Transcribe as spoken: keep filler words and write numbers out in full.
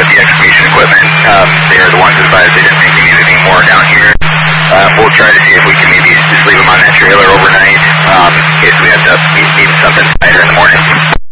with the excavation equipment. Um, they are the ones who advised they didn't think we needed any more down here. Uh, we'll try to see if we can maybe just leave them on that trailer overnight um, in case we end up needing something tighter in the morning.